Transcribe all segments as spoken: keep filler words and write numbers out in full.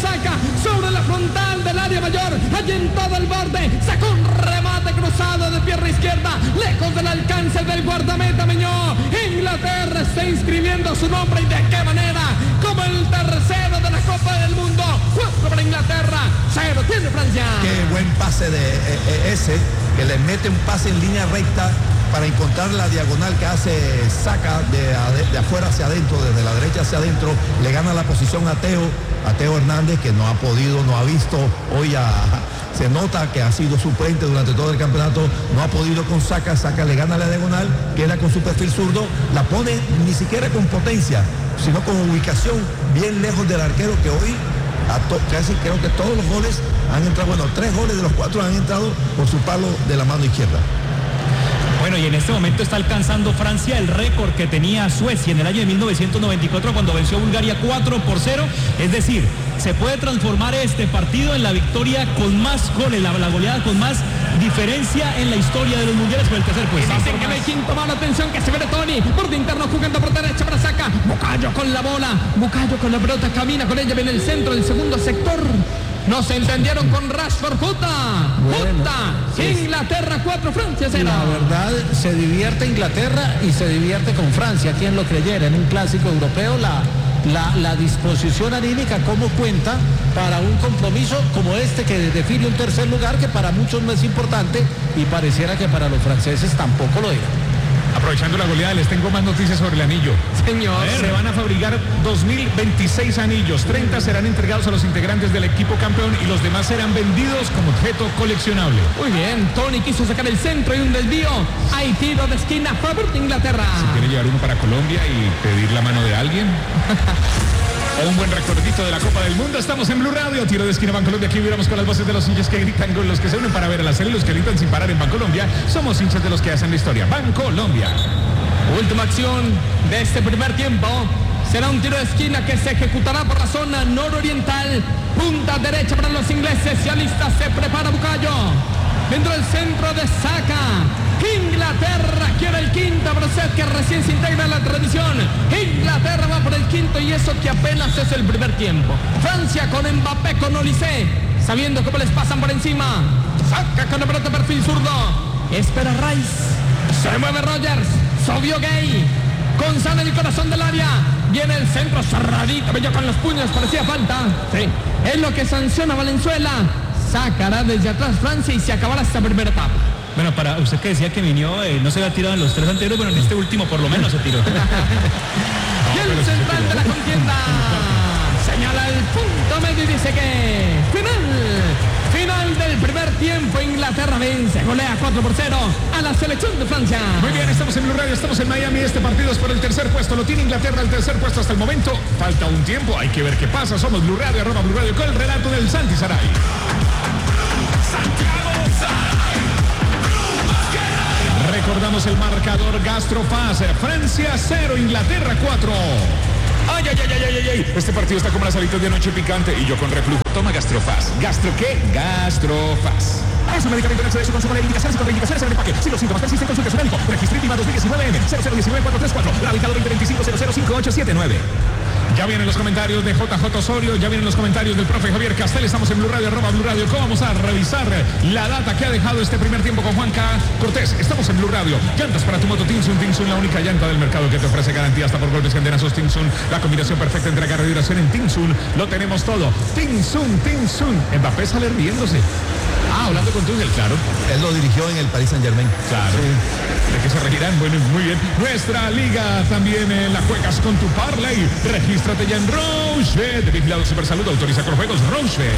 saca sobre la frontal del área mayor, allí en todo el borde, sacó un remate cruzado de pierna izquierda, lejos del alcance del guardameta Meñó. Inglaterra está inscribiendo su nombre, y de qué manera, como el tercero de la Copa del Mundo. Cuatro para Inglaterra, cero tiene Francia. Qué buen pase de eh, ese, que le mete un pase en línea recta para encontrar la diagonal que hace Saka de, de, de afuera hacia adentro, desde la derecha hacia adentro, le gana la posición a Teo, a Teo Hernández, que no ha podido, no ha visto hoy a... Se nota que ha sido suplente durante todo el campeonato, no ha podido con Saka, Saka le gana la diagonal, queda con su perfil zurdo, la pone ni siquiera con potencia, sino con ubicación bien lejos del arquero, que hoy a to, casi creo que todos los goles han entrado, bueno, tres goles de los cuatro han entrado por su palo de la mano izquierda. Bueno, y en este momento está alcanzando Francia el récord que tenía Suecia en el año de mil novecientos noventa y cuatro cuando venció a Bulgaria cuatro por cero. Es decir, se puede transformar este partido en la victoria con más goles, la, la goleada con más diferencia en la historia de los mundiales por el tercer puesto. Dicen que en el quinto mano, atención que se ve de Toni, por de interno jugando por derecha para Saka. Bucayo con la bola, Bucayo con la pelota, camina con ella, viene el centro del segundo sector. No se entendieron con Rashford. Juta, bueno, Juta, Inglaterra cuatro, Francia cero. La verdad, se divierte Inglaterra y se divierte con Francia, quien lo creyera, en un clásico europeo. La, la, la disposición anímica como cuenta para un compromiso como este, que define un tercer lugar que para muchos no es importante, y pareciera que para los franceses tampoco lo era. Aprovechando la goleada, les tengo más noticias sobre el anillo. Señor. Se van a fabricar dos mil veintiséis anillos. treinta serán entregados a los integrantes del equipo campeón y los demás serán vendidos como objeto coleccionable. Muy bien, Toni quiso sacar el centro y un desvío. Hay tiro de esquina a favor de Inglaterra. ¿Se quiere llevar uno para Colombia y pedir la mano de alguien? O un buen recordito de la Copa del Mundo. Estamos en Blue Radio, tiro de esquina Bancolombia. Aquí vibramos con las voces de los hinchas que gritan, con los que se unen para ver a la serie, los que gritan sin parar en Bancolombia. Somos hinchas de los que hacen la historia. Bancolombia. Última acción de este primer tiempo. Será un tiro de esquina que se ejecutará por la zona nororiental. Punta derecha para los ingleses. Ya lista, se prepara Bucayo. Dentro del centro de Saka. Inglaterra quiere el quinto, pero usted que recién se integra en la transmisión. Inglaterra va por el quinto, y eso que apenas es el primer tiempo. Francia con Mbappé, con Olise, sabiendo cómo les pasan por encima. Saca con la pelota, perfil zurdo. Espera Rice. Se mueve Rogers. Sobio Gay. Gonzalo en el corazón del área. Viene el centro cerradito, bello con los puños, parecía falta. Sí. Es lo que sanciona Valenzuela. Sacará desde atrás Francia y se acabará esta primera etapa. Bueno, para usted que decía que Miñó eh, no se había tirado en los tres anteriores, bueno, en este último por lo menos se tiró. Y el central de la contienda señala el punto medio y dice que final, final del primer tiempo. Inglaterra vence, golea cuatro por cero a la selección de Francia. Muy bien, estamos en Blue Radio, estamos en Miami. Este partido es por el tercer puesto, lo tiene Inglaterra el tercer puesto hasta el momento. Falta un tiempo, hay que ver qué pasa. Somos Blue Radio, arroba Blue Radio, con el relato del Santi Saray. Recordamos el marcador Gastrofaz. Francia cero, Inglaterra cuatro. Ay, ay, ay, ay, ay, ay. Este partido está como las alitas de noche picante y yo con reflujo. Toma Gastrofaz. ¿Gastro qué? Gastrofaz. Es un medicamento hecho de su consumo de indicaciones y contraindicaciones en el empaque. Si los síntomas persisten, consulte a su médico. Registro INVIMA dos mil diecinueve M cero cero uno nueve cuatro tres cuatro. Radicado veinte veinticinco cero cero cinco ocho siete nueve. Ya vienen los comentarios de J J Osorio, ya vienen los comentarios del profe Javier Castel. Estamos en Blue Radio, arroba Blue Radio. ¿Cómo vamos a revisar la data que ha dejado este primer tiempo con Juanca Cortés? Estamos en Blue Radio. Llantas para tu moto Tinsun. Tinsun, la única llanta del mercado que te ofrece garantía hasta por golpes candenazos. Tinsun, la combinación perfecta entre agarre y duración. En Tinsun lo tenemos todo. Tinsun, Tinsun. Mbappé sale riéndose. Ah, hablando con Tuchel, claro. Él lo dirigió en el Paris Saint-Germain. Claro. Sí. ¿De qué se regirán? Bueno, muy bien. Nuestra liga también eh, la juegas con tu parlay. Regístrate ya en Rochebet. Vigilado Supersalud. Autoriza con juegos Rochebet.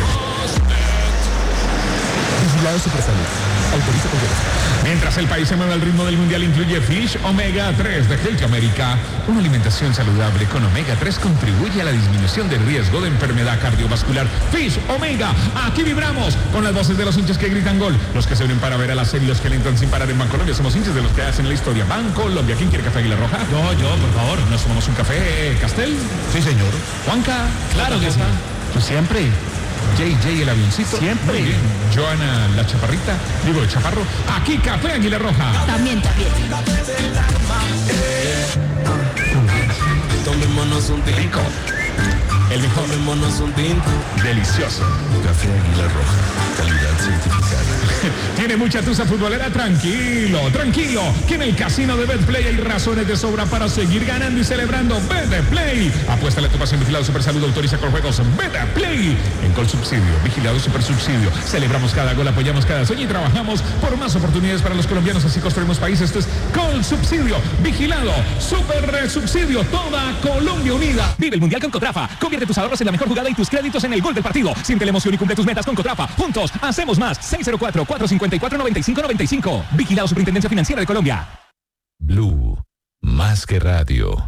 Vigilado Supersalud. Autoriza con juegos. Mientras el país se mueve al ritmo del mundial, incluye Fish Omega tres de Health America. Una alimentación saludable con Omega tres contribuye a la disminución del riesgo de enfermedad cardiovascular. Fish Omega, aquí vibramos con las voces de los hinchas que gritan gol, los que se unen para ver a la serie, los que le entran sin parar en Bancolombia. Somos hinchas de los que hacen la historia. Bancolombia. ¿Quién quiere café Águila Roja? Yo, yo, por favor. ¿Nos tomamos un café, Castel? Sí, señor. Juanca. Claro que sí. Pues siempre. J J el avioncito. Siempre. Muy bien. Joana la chaparrita. Digo el chaparro. Aquí café Águila Roja. También, también. Tomémonos un rico. El mejor. Tomémonos un tinto. Delicioso. Café Águila Roja, calidad certificada. Tiene mucha tusa futbolera, tranquilo, tranquilo, que en el casino de Betplay hay razones de sobra para seguir ganando y celebrando. Betplay, apuéstale a tu pasión. Vigilado Supersalud, autoriza con juegos. Betplay, en Colsubsidio, vigilado Supersubsidio. Celebramos cada gol, apoyamos cada sueño y trabajamos por más oportunidades para los colombianos, así construimos países. Esto es Colsubsidio, vigilado Supersubsidio, toda Colombia unida. Vive el Mundial con Cotrafa. Convierte tus ahorros en la mejor jugada y tus créditos en el gol del partido. Siente la emoción y cumple tus metas con Cotrafa. Juntos, hacemos más. seis cero cuatro, cuatro cinco cuatro, nueve cinco nueve cinco. Vigilado Superintendencia Financiera de Colombia. Blue, más que radio.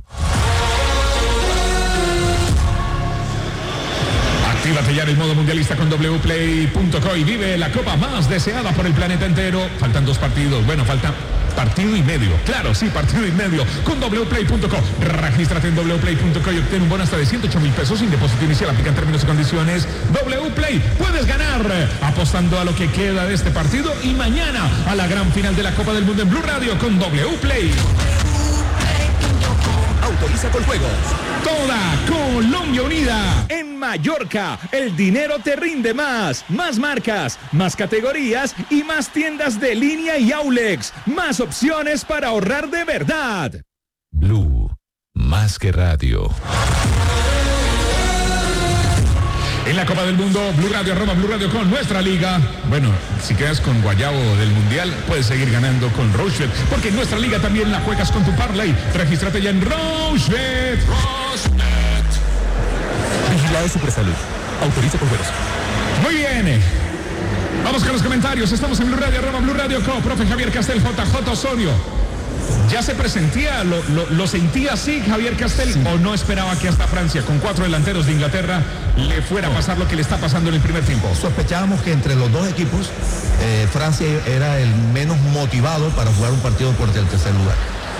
Actívate ya en el modo mundialista con w play punto co y vive la copa más deseada por el planeta entero. Faltan dos partidos, bueno, falta partido y medio. Claro, sí, partido y medio con w play punto co. Regístrate en w play punto co y obtén un bono hasta de ciento ocho mil pesos sin depósito inicial. Aplican términos y condiciones. W-Play, puedes ganar apostando a lo que queda de este partido y mañana a la gran final de la Copa del Mundo en Blue Radio con W-Play. Autoriza con juegos. Toda Colombia unida. En Mallorca, el dinero te rinde más. Más marcas, más categorías y más tiendas de línea y Aulex. Más opciones para ahorrar de verdad. Blue, más que radio. En la Copa del Mundo, Blue Radio, arroba Blue Radio con nuestra liga. Bueno, si quedas con Guayabo del Mundial, puedes seguir ganando con Rochefort, porque en nuestra liga también la juegas con tu parlay. Regístrate ya en Rochefort. Vigilado Supersalud. Autoriza con juegos. Muy bien. Vamos con los comentarios. Estamos en Blue Radio, arroba Blue Radio Co. Profe Javier Castel, J J Osorio. ¿Ya se presentía, lo, lo, lo sentía así Javier Castel, sí, o no esperaba que hasta Francia, con cuatro delanteros de Inglaterra, le fuera a pasar lo que le está pasando en el primer tiempo? Sospechábamos que entre los dos equipos, eh, Francia era el menos motivado para jugar un partido por el tercer lugar.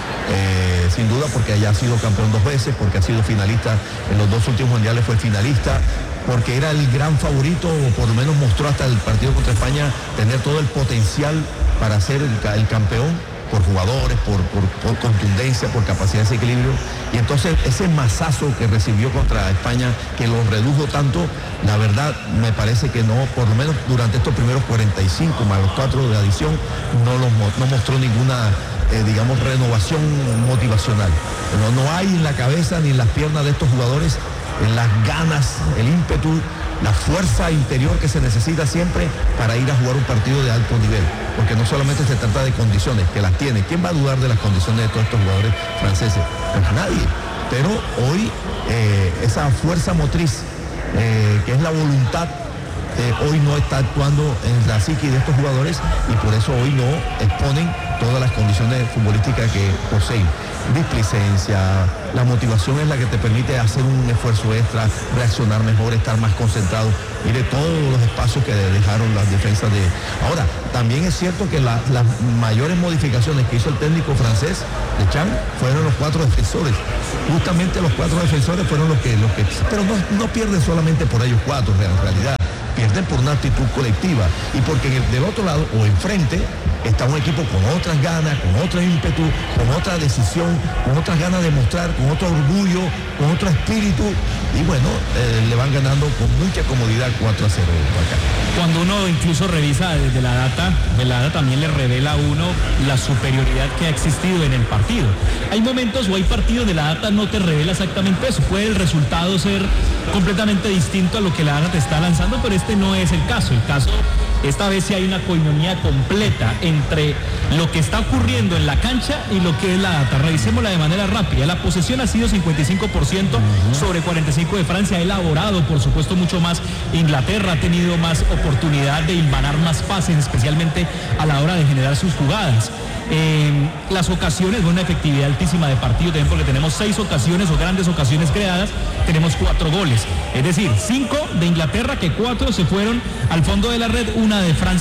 Eh, sin duda porque haya sido campeón dos veces, porque ha sido finalista en los dos últimos mundiales, fue finalista, porque era el gran favorito, o por lo menos mostró hasta el partido contra España tener todo el potencial para ser el, el campeón, por jugadores, por, por, por contundencia, por capacidad de equilibrio. Y entonces ese mazazo que recibió contra España, que lo redujo tanto, la verdad me parece que no, por lo menos durante estos primeros cuarenta y cinco más los cuatro de adición, no, los, no mostró ninguna, eh, digamos, renovación motivacional. No, no hay en la cabeza ni en las piernas de estos jugadores en las ganas, el ímpetu, la fuerza interior que se necesita siempre para ir a jugar un partido de alto nivel, porque no solamente se trata de condiciones, que las tiene. ¿Quién va a dudar de las condiciones de todos estos jugadores franceses? Pues nadie. Pero hoy eh, esa fuerza motriz, eh, que es la voluntad, eh, hoy no está actuando en la psique de estos jugadores, y por eso hoy no exponen todas las condiciones futbolísticas que poseen. Displicencia, la motivación es la que te permite hacer un esfuerzo extra, reaccionar mejor, estar más concentrado. Mire todos los espacios que dejaron las defensas de... Ahora, también es cierto que la, las mayores modificaciones que hizo el técnico francés de Chan fueron los cuatro defensores. Justamente los cuatro defensores fueron los que... Los que pero no, no pierden solamente por ellos cuatro, en realidad. Pierden por una actitud colectiva, y porque en el, del otro lado o enfrente está un equipo con otras ganas, con otro ímpetu, con otra decisión, con otras ganas de mostrar, con otro orgullo, con otro espíritu, y bueno, eh, le van ganando con mucha comodidad cuatro a cero acá. Cuando uno incluso revisa desde la data, de la data también le revela a uno la superioridad que ha existido en el partido. Hay momentos o hay partidos de la data no te revela exactamente eso, puede el resultado ser completamente distinto a lo que la data te está lanzando, pero este no es el caso. El caso, esta vez sí hay una coinonía completa entre lo que está ocurriendo en la cancha y lo que es la data. Revisémosla de manera rápida. La posesión ha sido cincuenta y cinco por ciento sobre cuarenta y cinco por ciento de Francia. Ha elaborado, por supuesto, mucho más Inglaterra, ha tenido más oportunidad de hilvanar más pases, especialmente a la hora de generar sus jugadas. Eh, las ocasiones, una efectividad altísima de partido también, porque tenemos seis ocasiones o grandes ocasiones creadas, tenemos cuatro goles, es decir, cinco de Inglaterra, que cuatro se fueron al fondo de la red, una de Francia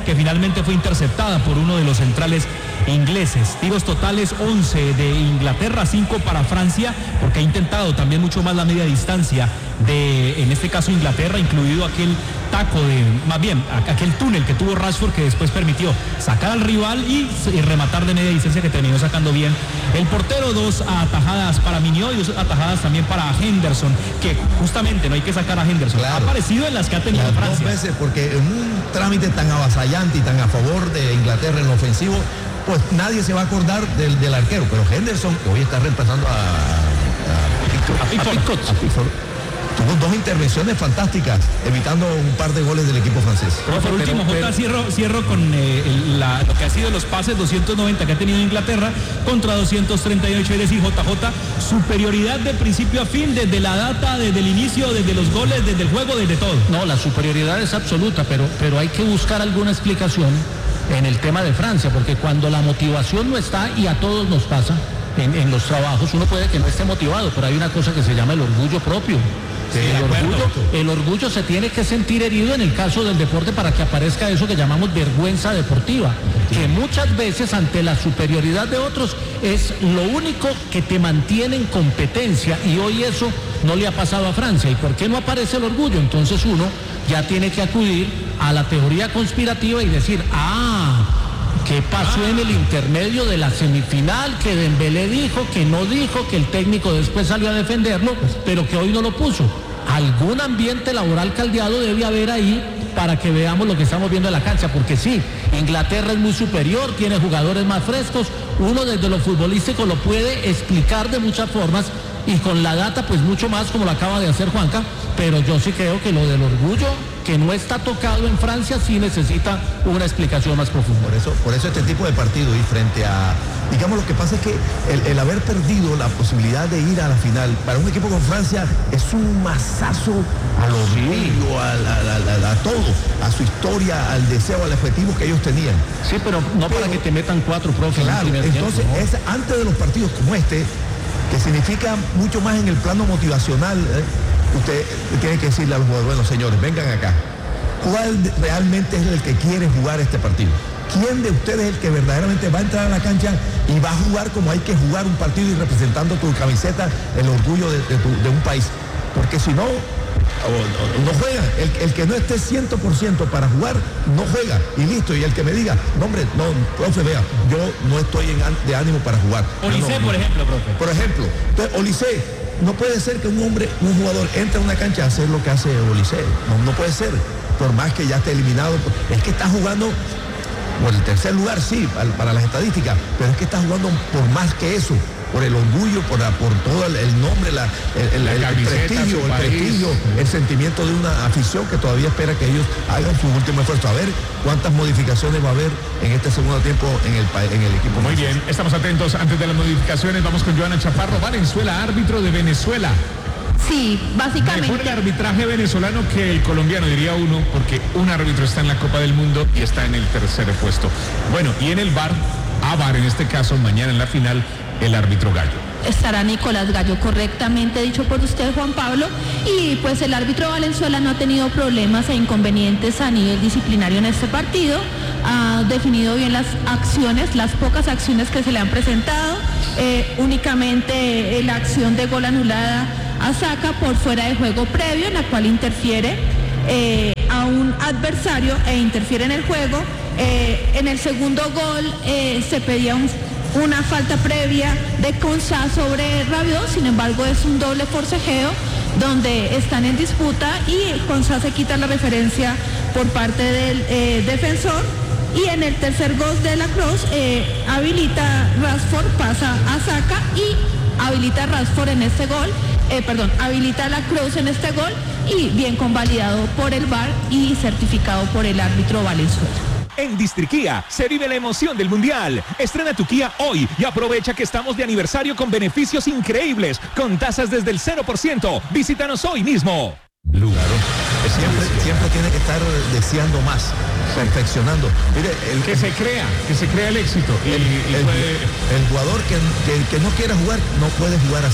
que finalmente fue interceptada por uno de los centrales ingleses. Tiros totales once de Inglaterra, cinco para Francia, porque ha intentado también mucho más la media distancia de, en este caso, Inglaterra, incluido aquel taco de, más bien, aquel túnel que tuvo Rashford, que después permitió sacar al rival y, y rematar de media distancia, que terminó sacando bien el portero. Dos atajadas para Mignot y dos atajadas también para Henderson, que justamente no hay que sacar a Henderson. Claro. Ha aparecido en las que ha tenido Las Francia. Dos veces, porque en un trámite tan avasallante y tan a favor de Inglaterra en lo ofensivo, pues nadie se va a acordar del, del arquero, pero Henderson, que hoy está reemplazando a, a, a Pickford, a Pickford, a Pickford, tuvo dos intervenciones fantásticas, evitando un par de goles del equipo francés. Pero por último, pero, Jota, pero, cierro, cierro con eh, el, la, lo que ha sido los pases, doscientos noventa que ha tenido Inglaterra contra doscientos treinta y ocho, es decir, J J, superioridad de principio a fin, desde la data, desde el inicio, desde los goles, desde el juego, desde todo. No, la superioridad es absoluta, pero, pero hay que buscar alguna explicación en el tema de Francia, porque cuando la motivación no está, y a todos nos pasa en, en los trabajos, uno puede que no esté motivado, pero hay una cosa que se llama el orgullo propio. Sí, el, orgullo, el orgullo se tiene que sentir herido en el caso del deporte para que aparezca eso que llamamos vergüenza deportiva, que muchas veces ante la superioridad de otros es lo único que te mantiene en competencia, y hoy eso no le ha pasado a Francia. ¿Y por qué no aparece el orgullo? Entonces uno ya tiene que acudir a la teoría conspirativa y decir, ah, ¿qué pasó en el intermedio de la semifinal? Que Dembélé dijo, que no dijo, que el técnico después salió a defenderlo, pero que hoy no lo puso. Algún ambiente laboral caldeado debe haber ahí para que veamos lo que estamos viendo en la cancha, porque sí, Inglaterra es muy superior, tiene jugadores más frescos, uno desde lo futbolístico lo puede explicar de muchas formas, y con la data pues mucho más, como lo acaba de hacer Juanca, pero yo sí creo que lo del orgullo, que no está tocado en Francia, sí necesita una explicación más profunda. Por eso, por eso este tipo de partido, y frente a, digamos, lo que pasa es que el, el haber perdido la posibilidad de ir a la final para un equipo con Francia es un mazazo al orgullo, a, a, a, a, a todo, a su historia, al deseo, al objetivo que ellos tenían. Sí, pero no Pero, para que te metan cuatro, profe. Claro, en el primer entonces tiempo, ¿no? es antes de los partidos como este, que significa mucho más en el plano motivacional, ¿eh? Usted tiene que decirle a los jugadores, bueno, señores, vengan acá. ¿Cuál realmente es el que quiere jugar este partido? ¿Quién de ustedes es el que verdaderamente va a entrar a la cancha y va a jugar como hay que jugar un partido, y representando tu camiseta, el orgullo de, de, tu, de un país? Porque si no, no juega. El, el que no esté cien por ciento para jugar, no juega. Y listo. Y el que me diga, no, hombre, no, profe, vea, yo no estoy en, de ánimo para jugar. Olise, no, no, por ejemplo, profe. Por ejemplo, entonces, Olise, no puede ser que un hombre, un jugador entre a una cancha a hacer lo que hace Olise. No, no puede ser. Por más que ya esté eliminado. Es que está jugando por el tercer lugar, sí, para, para las estadísticas, pero es que está jugando por más que eso, por el orgullo, por, la, por todo el, el nombre, la, el, el, La el camiseta, prestigio, su el país. prestigio, el sentimiento de una afición que todavía espera que ellos hagan su último esfuerzo. A ver cuántas modificaciones va a haber en este segundo tiempo en el, en el equipo. Muy bien, estamos atentos. Antes de las modificaciones, vamos con Joana Chaparro. Valenzuela, árbitro de Venezuela. Sí, básicamente. Mejor el arbitraje venezolano que el colombiano, diría uno, porque un árbitro está en la Copa del Mundo y está en el tercer puesto. Bueno, y en el V A R, a V A R en este caso, mañana en la final, el árbitro Gallo. Estará Nicolás Gallo, correctamente dicho por usted, Juan Pablo, y pues el árbitro Valenzuela no ha tenido problemas e inconvenientes a nivel disciplinario en este partido, ha definido bien las acciones, las pocas acciones que se le han presentado, eh, únicamente la acción de gol anulada a Saka por fuera de juego previo, en la cual interfiere eh, a un adversario e interfiere en el juego. Eh, en el segundo gol eh, se pedía un una falta previa de Konsa sobre Rabiot, sin embargo es un doble forcejeo donde están en disputa y Konsa se quita la referencia por parte del eh, defensor, y en el tercer gol de la Cruz eh, habilita Rashford, pasa a Saka y habilita Rashford en este gol, eh, perdón, habilita la Cruz en este gol, y bien convalidado por el V A R y certificado por el árbitro Valenzuela. En Distriquía se vive la emoción del Mundial. Estrena tu Kia hoy y aprovecha que estamos de aniversario con beneficios increíbles, con tasas desde el cero por ciento. Visítanos hoy mismo. Blue. Siempre, siempre tiene que estar deseando más, perfeccionando. Mire, el, Que se crea, que se crea el éxito. Y, el, y el- puede- el jugador que, que- que no quiera jugar no puede jugar así.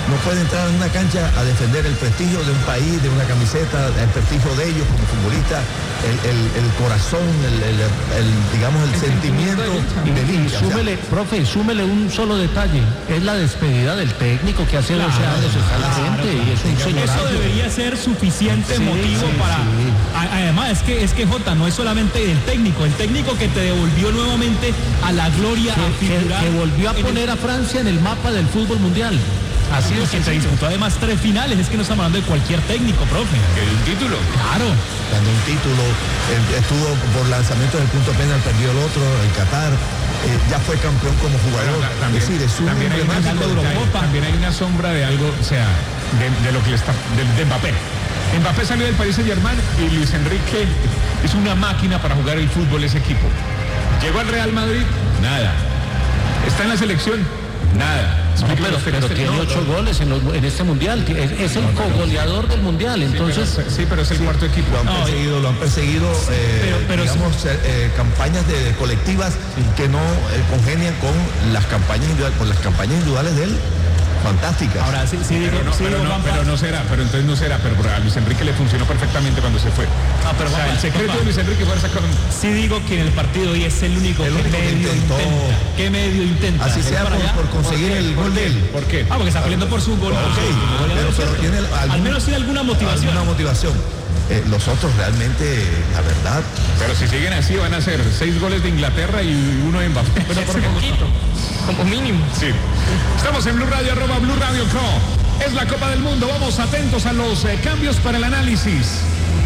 no puede entrar en una cancha a defender el prestigio de un país, de una camiseta, el prestigio de ellos como futbolistas, el, el, el corazón, el, el, el, digamos, el, el sentimiento del hincha. Súmele, o sea, profe, súmele un solo detalle, es la despedida del técnico que hace doce claro, años está la gente claro, y es un señorazo. Eso debería ser suficiente sí, motivo sí, para... Sí. Además, es que, es que Jota, no es solamente el técnico, el técnico que te devolvió nuevamente a la gloria, que, a figurar... Que, que volvió a poner el... a Francia en el mapa del fútbol mundial. Así es, que se disputó además tres finales, es que no estamos hablando de cualquier técnico, profe. Que dio un título. Claro. Ganó un título, eh, estuvo por lanzamiento del punto penal, perdió el otro, el Qatar, eh, ya fue campeón como jugador. Bueno, también, es decir, es un también, hay una, hay, también hay una sombra de algo, o sea, de, de lo que le está, de, de Mbappé. Mbappé salió del Paris Saint-Germain y Luis Enrique es una máquina para jugar el fútbol ese equipo. Llegó al Real Madrid, nada. Está en la selección, nada. No, pero, pero tiene no, ocho no. goles en, los, en este mundial, es, es el cogoleador del mundial, entonces... Sí, pero, sí, pero es el sí, cuarto equipo. Lo han no, perseguido, lo han perseguido, eh, pero, pero digamos, sí. eh, campañas de colectivas sí. que no eh, congenian con las campañas con las campañas individuales de él. Fantásticas. Ahora sí, sí digo, pero no, sí pero, digo no pero no será, pero entonces no será, pero a Luis Enrique le funcionó perfectamente cuando se fue. Ah, pero o sea, papá, el secreto papá. de Luis Enrique fue sacar un... Sí digo que en el partido hoy es el único, el que, único medio que intentó. intenta, que medio intenta. Así sea por, por conseguir ¿Por el gol de él. ¿Por qué? Ah, porque está peleando por su gol. Okay. Okay. Pero, pero tiene algún, al menos tiene alguna motivación. Alguna motivación. Eh, los otros realmente, la verdad. Pero si siguen así van a ser seis goles de Inglaterra y uno de Mbappé. Pero por poquito, como mínimo. Sí. Estamos en Blue Radio, arroba Blue Radio Co. Es la Copa del Mundo. Vamos atentos a los eh, cambios para el análisis.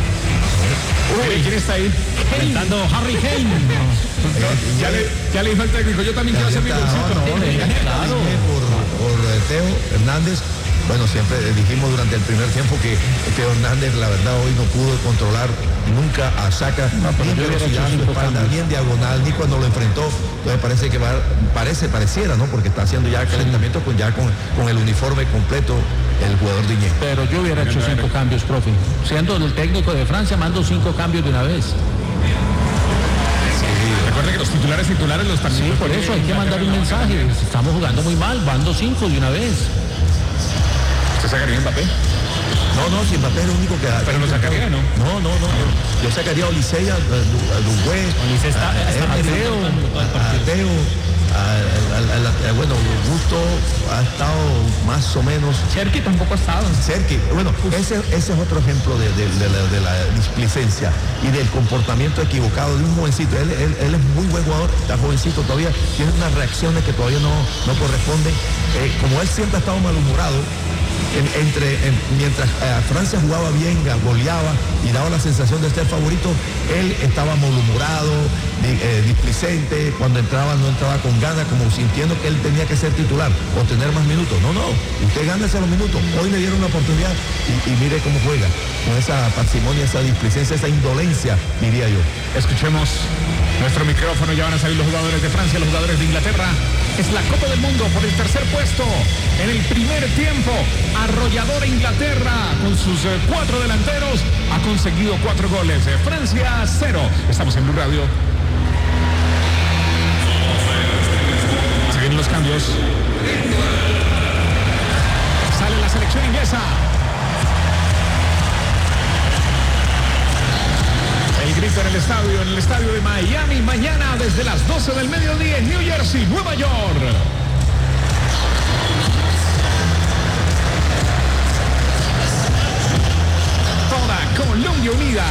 Uy, ¿quién está ahí? Inventando Harry Kane. No, ya, le, ya le dijo el técnico, yo también quiero hacer mi golcito. No, no, claro. Por, por Teo Hernández. Bueno, siempre dijimos durante el primer tiempo que Teo Hernández, la verdad, hoy no pudo controlar nunca a Saka, no, ni en velocidad, ni espalda, ni en diagonal, ni cuando lo enfrentó. Entonces parece que va, parece, pareciera, ¿no? Porque está haciendo ya calentamiento con ya con, con el uniforme completo el jugador de Iñé. Pero yo hubiera hecho cinco cambios, profe. Siendo el técnico de Francia, mando cinco cambios de una vez. Recuerde que los titulares titulares los también. Sí, por eso hay que mandar un mensaje. Estamos jugando muy mal, mando cinco de una vez. ¿Usted sacaría a Mbappé? No, no, si Mbappé es el único que... Pero lo sacaría, ¿no? No, no, no. Yo sacaría a Olisei, a Dugüé, a Teo, bueno, Gusto ha estado más o menos... Cherki tampoco ha estado. Cherki, bueno, ese, ese es otro ejemplo de, de, de, la, de la displicencia y del comportamiento equivocado de un jovencito. Él, él, él es muy buen jugador, está jovencito todavía, tiene unas reacciones que todavía no, no corresponden. Eh, como él siempre ha estado malhumorado, En, entre, en, mientras eh, Francia jugaba bien, goleaba y daba la sensación de ser favorito, él estaba malhumorado, di, eh, displicente, cuando entraba no entraba con ganas, como sintiendo que él tenía que ser titular o tener más minutos. No, no, usted gánese los minutos. Hoy le dieron una oportunidad y, y mire cómo juega, con esa parsimonia, esa displicencia, esa indolencia, diría yo. Escuchemos nuestro micrófono, ya van a salir los jugadores de Francia, los jugadores de Inglaterra. Es la Copa del Mundo por el tercer puesto. En el primer tiempo, arrolladora Inglaterra con sus eh, cuatro delanteros ha conseguido cuatro goles. Eh, Francia cero. Estamos en Blue Radio. Se vienen los cambios. Sale la selección inglesa. El grito en el estadio, en el estadio de Miami, mañana desde las doce del mediodía en New Jersey, Nueva York. Toda Colombia unida.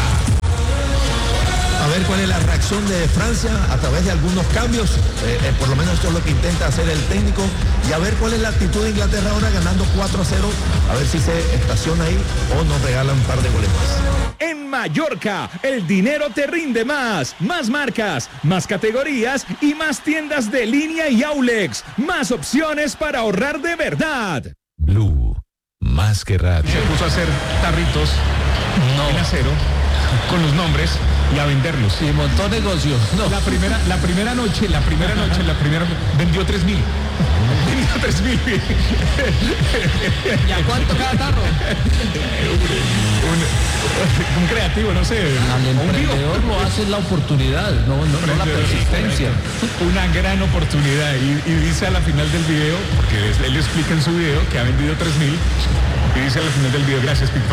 A ver cuál es la reacción de Francia a través de algunos cambios, eh, eh, por lo menos esto es lo que intenta hacer el técnico, y a ver cuál es la actitud de Inglaterra ahora ganando cuatro a cero, a ver si se estaciona ahí o nos regala un par de goles más. En Mallorca, el dinero te rinde más, más marcas, más categorías y más tiendas de línea y Aulex, más opciones para ahorrar de verdad. Blue, más que radio. Se puso a hacer tarritos no. en acero con los nombres y a venderlos. Y montó negocio. No. La primera, la primera noche, la primera noche, la primera vendió tres mil. tres mil. ¿Y a cuánto cada tarro? un, un creativo, no sé. Al emprendedor lo hace la oportunidad, no, no, no la persistencia. Una gran oportunidad. Y, y dice a la final del video, porque él explica en su video que ha vendido tres mil. Y dice al final del video, gracias, Pipo.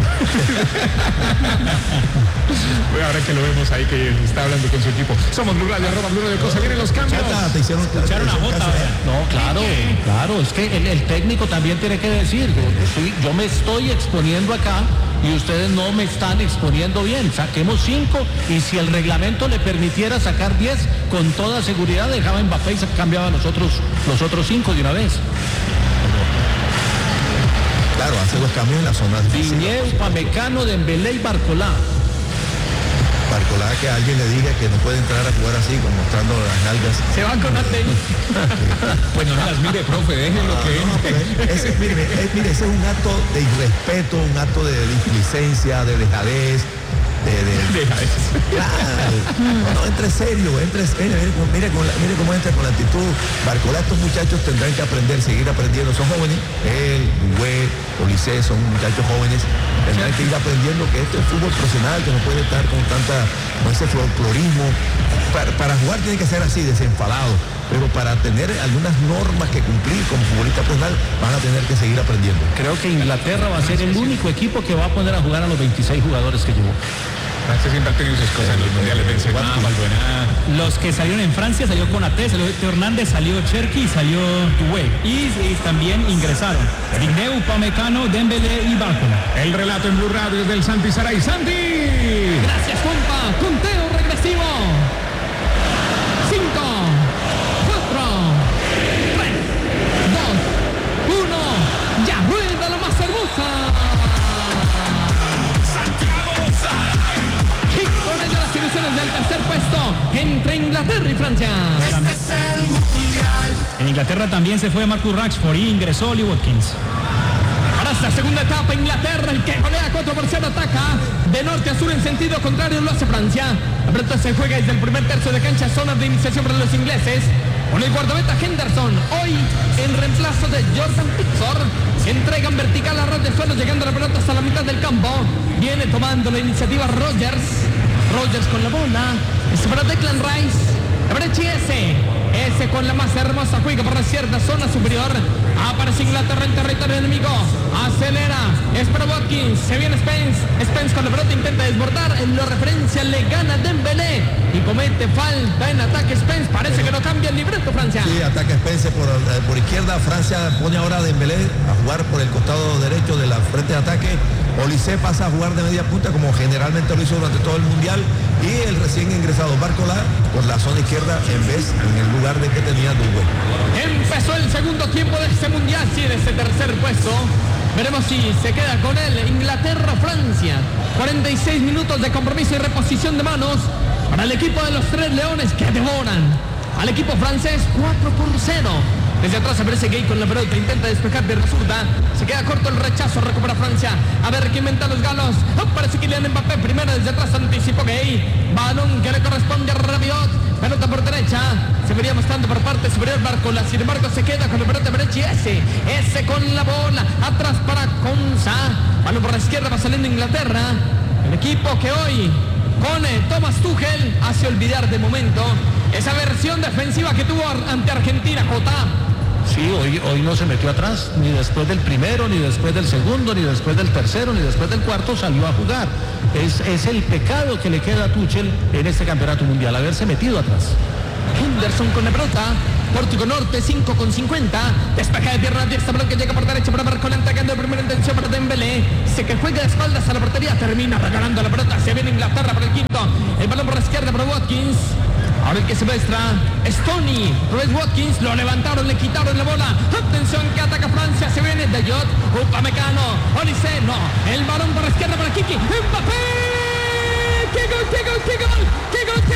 Bueno, ahora que lo vemos ahí que está hablando con su equipo. Somos Blue Radio, arroba Blue Radio, cosa, vienen los cambios. Chata, te hicieron, Escucharon a Jota. No, claro, claro, es que el, el técnico también tiene que decir, yo, estoy- yo me estoy exponiendo acá y ustedes no me están exponiendo bien. Saquemos cinco y si el reglamento le permitiera sacar diez, con toda seguridad dejaba a Mbappé y se cambiaba a nosotros los otros cinco de una vez. Claro, hace los cambios en la zona difícil. Diñé, Upamecano, Dembélé y Barcolá. Barcolá, que alguien le diga que no puede entrar a jugar así, como mostrando las nalgas. Se van con Ate. Pues no las mire, profe, déjenlo que No, no, pero ese, mire, eh, mire, ese es un acto de irrespeto, un acto de displicencia, de dejadez, de... de Deja eso. Claro. No, no, entre serio, entre mire, mire, mire, con la- mire cómo entra con la actitud. Barcolá, estos muchachos tendrán que aprender, seguir aprendiendo. Son jóvenes, él, Güey, Olisé, son muchachos jóvenes. Tendrán que ir aprendiendo que esto es fútbol profesional, que no puede estar con tanta, con ese folclorismo. Para, para jugar tiene que ser así, desenfadado. Pero para tener algunas normas que cumplir como futbolista profesional, van a tener que seguir aprendiendo. Creo que Inglaterra va a ser el único equipo que va a poner a jugar a los veintiséis jugadores que llevó. Francia siempre ha tenido sus cosas en los mundiales. Benzema, Balbuena. Los que salieron en Francia salió Konaté, salió Teo Hernández, salió Cherki y salió Doué. Y, y también ingresaron Digne, Upamecano, Dembélé y Barcolá. El relato en Blue Radio es del Santi Saray. ¡Santi! Gracias, Juanpa. Conteo regresivo. Cinco, cuatro, tres, dos, uno. Ya rueda la más hermosa. Y con ello las ilusiones del tercer puesto entre Inglaterra y Francia. En Inglaterra también se fue Marcus Rashford y ingresó Oli Watkins. Para esta segunda etapa, Inglaterra, el que golea cuatro por cero, ataca de norte a sur en sentido contrario, lo hace Francia. La pelota se juega desde el primer tercio de cancha, zona de iniciación para los ingleses. Con el guardameta Henderson, hoy en reemplazo de Jordan Pickford, entregan vertical a ras de suelo, llegando la pelota hasta la mitad del campo. Viene tomando la iniciativa Rogers. Rogers con la bola. Es para Declan Rice. Brechi ese. Ese con la más hermosa juega por la izquierda, zona superior. Aparece Inglaterra en territorio enemigo. Acelera. Es para Watkins. Se viene Spence. Spence con la pelota intenta desbordar. En la referencia le gana Dembélé. Y comete falta en ataque Spence. Parece que no cambia el libreto Francia. Sí, ataca Spence por, eh, por izquierda. Francia pone ahora a Dembélé a jugar por el costado derecho de la frente de ataque. Olisé pasa a jugar de media punta como generalmente lo hizo durante todo el mundial. Y el recién ingresado Barcolá por la zona izquierda en vez, en el lugar de que tenía Doué. Empezó el segundo tiempo de este mundial, sí, de este tercer puesto. Veremos si se queda con él Inglaterra-Francia. cuarenta y seis minutos de compromiso y reposición de manos para el equipo de los Tres Leones que devoran al equipo francés cuatro por cero. Desde atrás aparece Gay con la pelota, intenta despejar de zurda. Se queda corto el rechazo, recupera Francia. A ver qué inventa los galos. Aparece Kylian Mbappé, primero desde atrás anticipó Gay. Balón que le corresponde a Rabiot. Pelota por derecha. Se vería mostrando por parte superior Barcola. Sin embargo se queda con la pelota Brechi ese. Ese con la bola. Atrás para Konsa. Balón por la izquierda va saliendo Inglaterra. El equipo que hoy con eh, Thomas Tuchel hace olvidar de momento esa versión defensiva que tuvo ante Argentina, Jota. Sí, hoy, hoy no se metió atrás, ni después del primero, ni después del segundo, ni después del tercero, ni después del cuarto salió a jugar. Es, es el pecado que le queda a Tuchel en este campeonato mundial, haberse metido atrás. Henderson con la pelota. Pórtico Norte, cinco con cincuenta. Despeja de pierna diestra, balón que llega por derecha para Barcolá, entregando de primera intención para Dembélé. Se que juega de espaldas a la portería, termina regalando la pelota. Se viene Inglaterra para el quinto. El balón por la izquierda para Watkins. Ahora el que se muestra es Tony. Robert Watkins, lo levantaron, le quitaron la bola. Atención que ataca Francia, se viene de Jot. Upamecano, Olisé, no. El balón por la izquierda para Kiki. Mbappé. ¡Qué gol, qué gol, qué gol! ¡Qué gol, qué